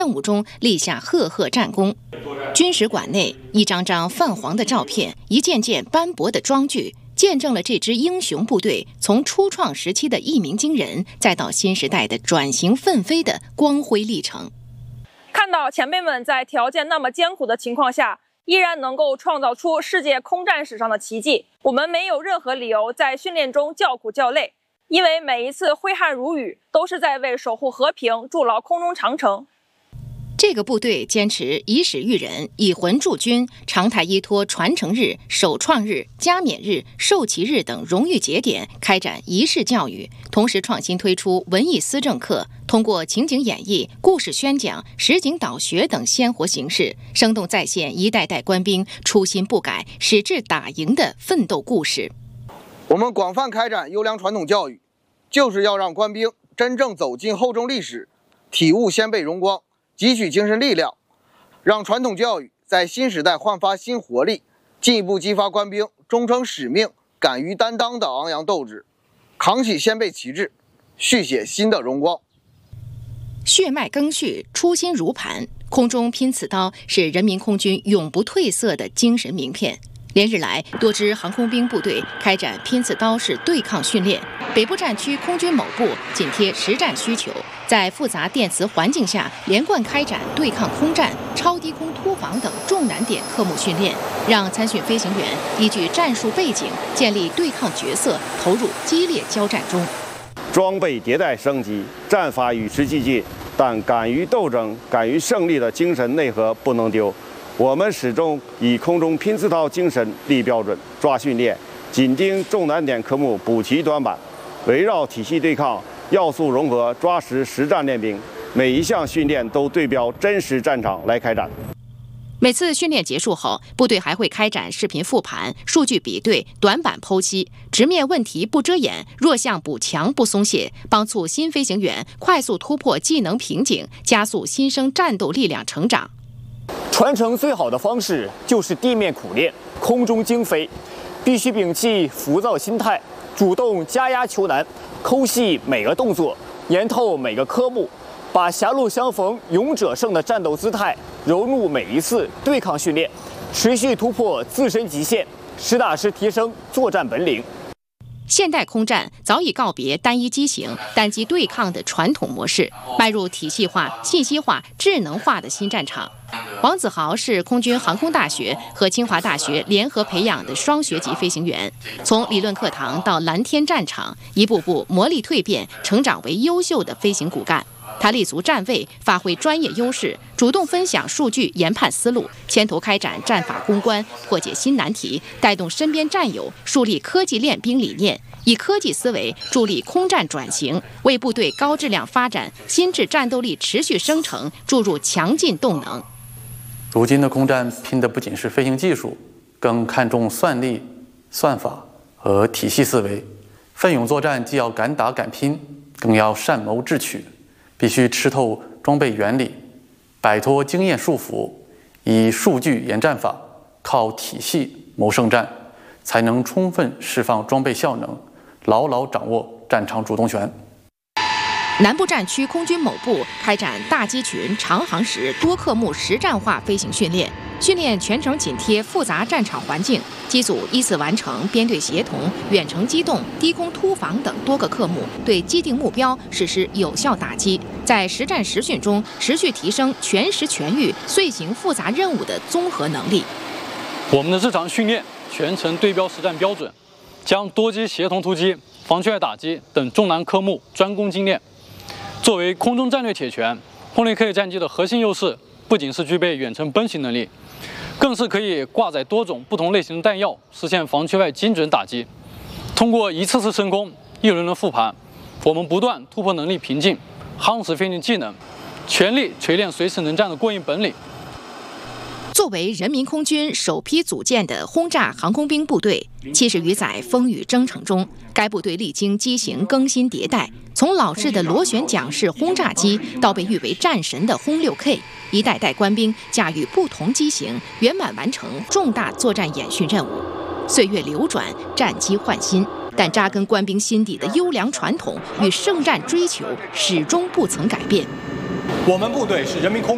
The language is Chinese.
任务中立下赫赫战功。军史馆内，一张张泛黄的照片，一件件斑驳的装具，见证了这支英雄部队从初创时期的一鸣惊人，再到新时代的转型奋飞的光辉历程。 看到前辈们在条件那么艰苦的情况下，依然能够创造出世界空战史上的奇迹，我们没有任何理由在训练中叫苦叫累，因为每一次挥汗如雨，都是在为守护和平筑牢空中长城。 这个部队坚持以史育人、以魂铸军，常态依托传承日、首创日、加冕日、授旗日等荣誉节点开展仪式教育，同时创新推出文艺思政课，通过情景演绎、故事宣讲、实景导学等鲜活形式，生动再现一代代官兵初心不改、矢志打赢的奋斗故事。 我们广泛开展优良传统教育，就是要让官兵真正走进厚重历史，体悟先辈荣光，汲取精神力量，让传统教育在新时代焕发新活力，进一步激发官兵忠诚使命、敢于担当的昂扬斗志，扛起先辈旗帜，续写新的荣光。 血脉赓续，初心如磐，空中拼刺刀是人民空军永不褪色的精神名片。连日来，多支航空兵部队开展拼刺刀式对抗训练。北部战区空军某部紧贴实战需求，在复杂电磁环境下连贯开展对抗空战、超低空突防等重难点科目训练，让参训飞行员依据战术背景建立对抗角色，投入激烈交战中。 装备迭代升级，战法与时俱进，但敢于斗争、敢于胜利的精神内核不能丢。我们始终以空中拼刺刀精神立标准、抓训练，紧盯重难点科目补齐短板，围绕体系对抗、要素融合，抓实实战练兵。每一项训练都对标真实战场来开展。 每次训练结束后，部队还会开展视频复盘、数据比对、短板剖析，直面问题不遮掩，弱项补强不松懈，帮助新飞行员快速突破技能瓶颈，加速新生战斗力量成长。 传承最好的方式就是地面苦练，空中精飞，必须摒弃浮躁心态，主动加压求难，抠细每个动作，研透每个科目，把狭路相逢勇者胜的战斗姿态融入每一次对抗训练，持续突破自身极限，实打实提升作战本领。 现代空战早已告别单一机型、单机对抗的传统模式，迈入体系化、信息化、智能化的新战场。王子豪是空军航空大学和清华大学联合培养的双学级飞行员，从理论课堂到蓝天战场，一步步磨砺蜕变，成长为优秀的飞行骨干。他立足站位，发挥专业优势，主动分享数据研判思路，牵头开展战法攻关，破解新难题，带动身边战友树立科技练兵理念，以科技思维助力空战转型，为部队高质量发展、新质战斗力持续生成注入强劲动能。 如今的空战拼的不仅是飞行技术，更看重算力、算法和体系思维。奋勇作战既要敢打敢拼，更要善谋智取，必须吃透装备原理，摆脱经验束缚，以数据研战法，靠体系谋胜战，才能充分释放装备效能，牢牢掌握战场主动权。 南部战区空军某部开展大机群长航时多科目实战化飞行训练，训练全程紧贴复杂战场环境，机组依次完成编队协同、远程机动、低空突防等多个科目，对既定目标实施有效打击，在实战实训中持续提升全时全域遂行复杂任务的综合能力。 我们的日常训练全程对标实战标准，将多机协同突击、防缺打击等重难科目专攻精练。作为空中战略铁拳，轰雷 K 战机的核心优势不仅是具备远程奔行能力，更是可以挂载多种不同类型的弹药，实现防缺外精准打击。通过一次次升空、一轮轮复盘，我们不断突破能力瓶颈，夯实飞行技能，全力锤炼随时能战的过硬本领。 作为人民空军首批组建的轰炸航空兵部队，70余载风雨征程中，该部队历经机型更新迭代，从老式的螺旋桨式轰炸机到被誉为战神的轰6K，一代代官兵驾驭不同机型，圆满完成重大作战演训任务。岁月流转，战机换新，但扎根官兵心底的优良传统与圣战追求始终不曾改变。 我们部队是人民空